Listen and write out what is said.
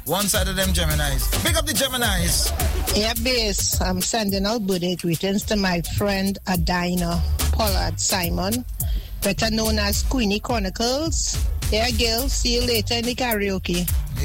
One side of them Geminis. Pick up the Geminis. Yeah, Bass. I'm sending out birthday greetings to my friend Adina Pollard Simon, better known as Queenie Chronicles. Yeah, girl. See you later in the karaoke.